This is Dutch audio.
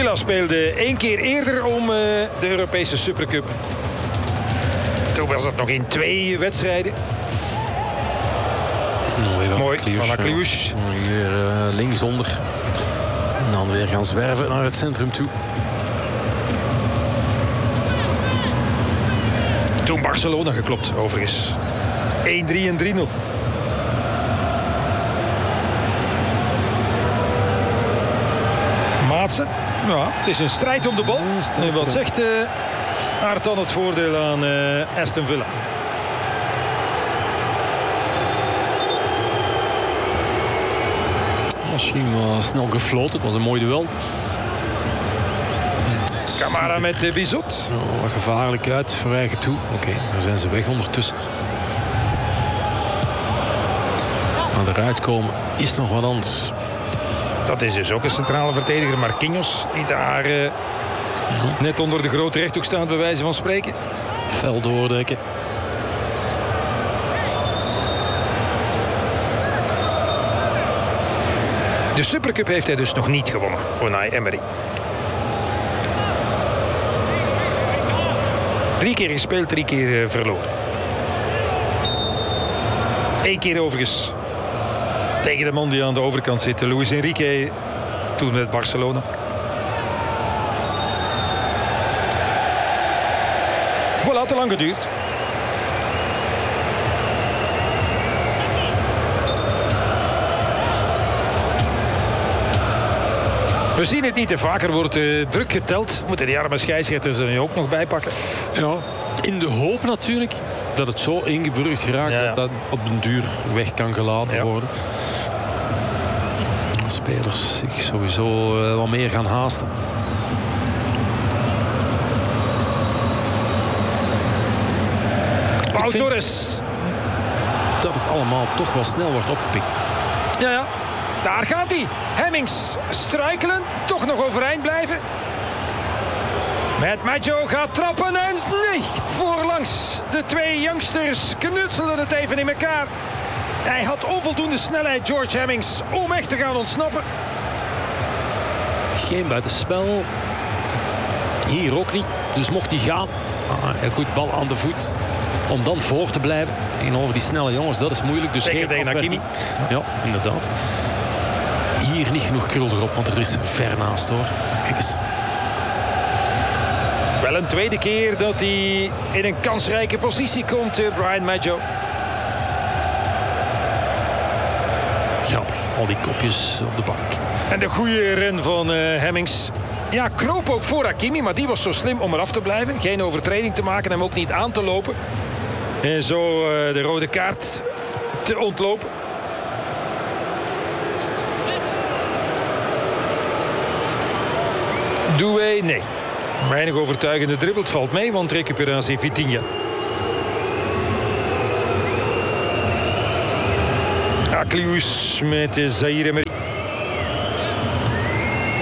Villa speelde 1 keer eerder om de Europese Supercup. Toen was het nog in 2 wedstrijden. Mooi, van Akliouche. Hier linksonder. En dan weer gaan zwerven naar het centrum toe. Toen Barcelona geklopt, overigens. 1-3 en 3-0. Maatsen. Ja, het is een strijd om de bal. En wat zegt Aarton het voordeel aan Aston Villa? Misschien wel snel gefloten. Het was een mooi duel. Camara met Bizot. Wat gevaarlijk uit voor eigen toe. Oké, daar zijn ze weg ondertussen. Maar eruit komen is nog wat anders. Dat is dus ook een centrale verdediger, Marquinhos, die daar net onder de grote rechthoek staat, bij wijze van spreken. Fel doordekken. De Supercup heeft hij dus nog niet gewonnen, Unai Emery. 3 keer gespeeld, 3 keer verloren. 1 keer overigens tegen de man die aan de overkant zit, Luis Enrique, toen met Barcelona. Voilà, te lang geduurd. We zien het niet te vaker, wordt druk geteld. Moeten die arme scheidsrechters er nu ook nog bij pakken. Ja, in de hoop natuurlijk dat het zo ingeburgerd geraakt dat dat op den duur weg kan gelaten worden. Spelers zich sowieso wat meer gaan haasten. Pau Torres. Dat het allemaal toch wel snel wordt opgepikt. Ja, daar gaat hij. Hemmings struikelen, toch nog overeind blijven. Met Maggio gaat trappen en nee, voorlangs. De 2 youngsters knutselden het even in elkaar. Hij had onvoldoende snelheid, George Hemmings, om echt te gaan ontsnappen. Geen buitenspel. Hier ook niet. Dus mocht hij gaan. Een goed bal aan de voet. Om dan voor te blijven tegenover die snelle jongens. Dat is moeilijk. Dus zeker geen tegen Hakimi. Ja, inderdaad. Hier niet genoeg krul erop, want er is ver naast hoor. Kijk eens. Wel een tweede keer dat hij in een kansrijke positie komt, Brian Maggio. Grappig, al die kopjes op de bank. En de goede ren van Hemmings. Ja, kroop ook voor Hakimi, maar die was zo slim om eraf te blijven. Geen overtreding te maken, hem ook niet aan te lopen. En zo de rode kaart te ontlopen. Doué, nee. Weinig overtuigende dribbelt, valt mee, want recuperatie Vitinha. Akliouche met Zaïre Emery.